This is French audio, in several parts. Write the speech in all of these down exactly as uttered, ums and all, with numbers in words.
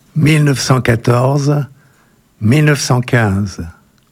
mille neuf cent quatorze - mille neuf cent quinze.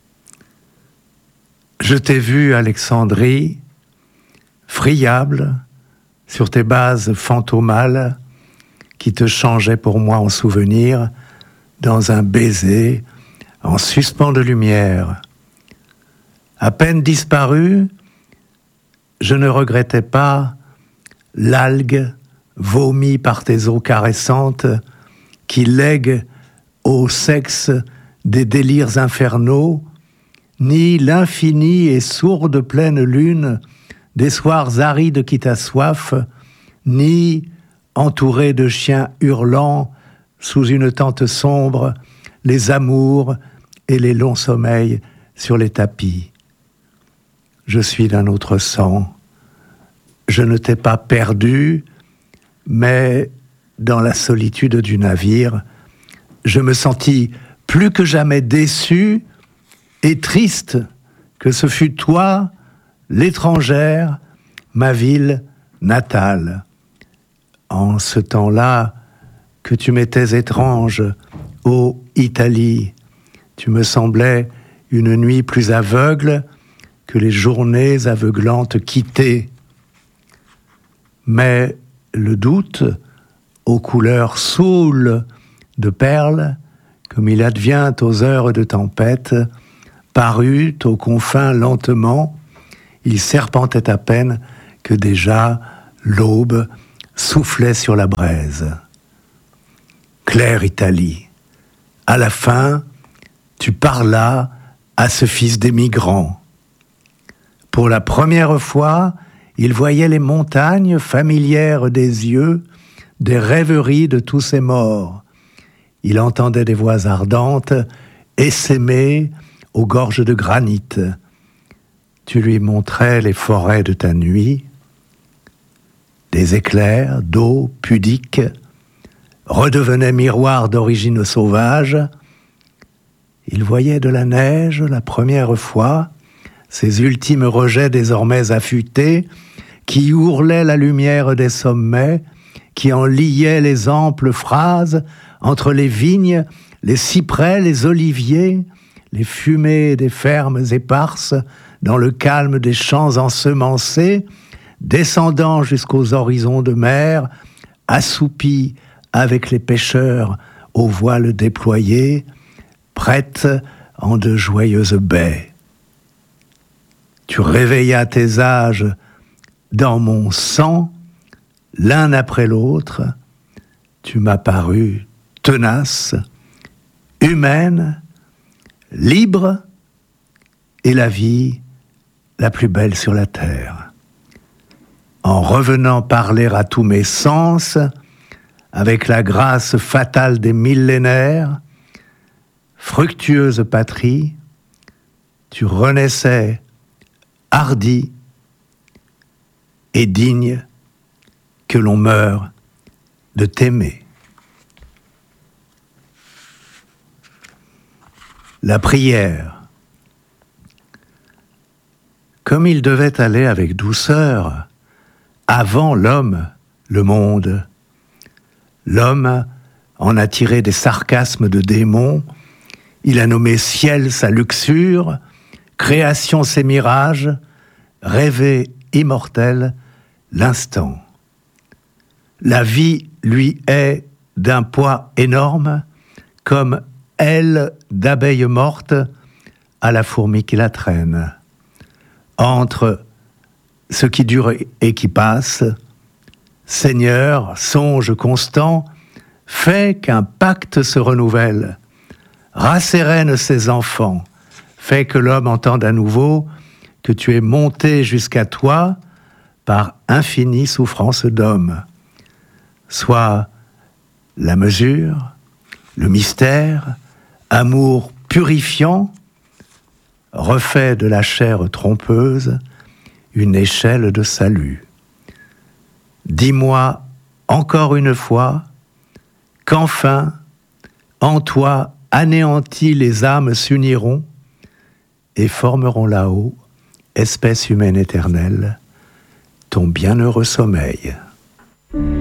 Je t'ai vu, Alexandrie, friable, sur tes bases fantomales, qui te changeaient pour moi en souvenir, dans un baiser, en suspens de lumière. À peine disparu, je ne regrettais pas l'algue vomie par tes eaux caressantes qui lègue au sexe des délires infernaux, ni l'infinie et sourde pleine lune des soirs arides qui t'assoiffent, ni, entouré de chiens hurlants sous une tente sombre, les amours et les longs sommeils sur les tapis. Je suis d'un autre sang. Je ne t'ai pas perdu, mais dans la solitude du navire, je me sentis plus que jamais déçu et triste que ce fût toi, l'étrangère, ma ville natale. En ce temps-là, que tu m'étais étrange, ô Italie, tu me semblais une nuit plus aveugle que les journées aveuglantes quittées. Mais le doute, aux couleurs saoules de perles, comme il advient aux heures de tempête, parut aux confins lentement, il serpentait à peine que déjà l'aube soufflait sur la braise. Claire Italie, à la fin, tu parlas à ce fils d'émigrant. Pour la première fois, il voyait les montagnes familières des yeux, des rêveries de tous ces morts. Il entendait des voix ardentes, essaimées aux gorges de granit. Tu lui montrais les forêts de ta nuit, des éclairs d'eau pudique redevenaient miroirs d'origine sauvage. Il voyait de la neige la première fois, ces ultimes rejets désormais affûtés, qui ourlaient la lumière des sommets, qui en liaient les amples phrases entre les vignes, les cyprès, les oliviers, les fumées des fermes éparses, dans le calme des champs ensemencés, descendant jusqu'aux horizons de mer, assoupis avec les pêcheurs aux voiles déployés, prêtes en de joyeuses baies. Tu réveillas tes âges dans mon sang, l'un après l'autre. Tu m'as paru tenace, humaine, libre, et la vie la plus belle sur la terre. En revenant parler à tous mes sens, avec la grâce fatale des millénaires, fructueuse patrie, tu renaissais hardi et digne que l'on meure de t'aimer. La prière. Comme il devait aller avec douceur, avant l'homme, le monde. L'homme en a tiré des sarcasmes de démons, il a nommé ciel sa luxure, création ses mirages, rêvé immortel l'instant. La vie lui est d'un poids énorme, comme aile d'abeille morte à la fourmi qui la traîne. Entre ce qui dure et qui passe, Seigneur, songe constant, fais qu'un pacte se renouvelle, rassérène ses enfants, fais que l'homme entende à nouveau que tu es monté jusqu'à toi par infinie souffrance d'homme. Soit la mesure, le mystère, amour purifiant, refait de la chair trompeuse une échelle de salut. Dis-moi encore une fois qu'enfin, en toi anéantis, les âmes s'uniront et formeront là-haut, espèce humaine éternelle, ton bienheureux sommeil.